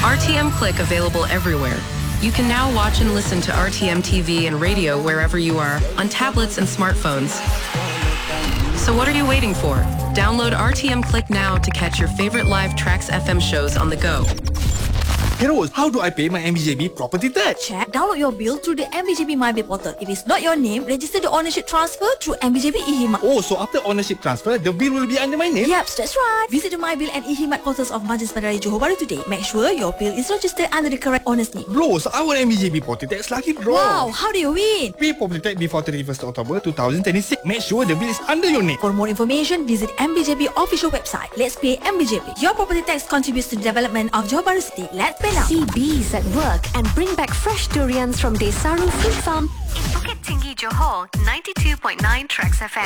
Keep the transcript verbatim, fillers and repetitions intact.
R T M Click available everywhere. You can now watch and listen to R T M T V and radio wherever you are, on tablets and smartphones. So what are you waiting for? Download R T M Click now to catch your favorite live Trax F M shows on the go. Heroes, how do I pay my M B J B property tax? Check. Download your bill through the M B J B MyBill portal. If it's not your name, register the ownership transfer through M B J B eHimat. Oh, so after ownership transfer, the bill will be under my name? Yep, that's right. Visit the MyBill and eHimat portals of Majlis Bandari Johor Bahru today. Make sure your bill is registered under the correct owner's name. Bros, our M B J B property tax lucky draw. Wow, how do you win? Pay property tax before thirty-first October twenty twenty-six. Make sure the bill is under your name. For more information, visit M B J B official website. Let's pay M B J B. Your property tax contributes to the development of Johor Bahru City. Let's pay now. See bees at work and bring back fresh durians from Desaru Fruit Farm in Bukit Tinggi, Johor, ninety-two point nine Trax F M.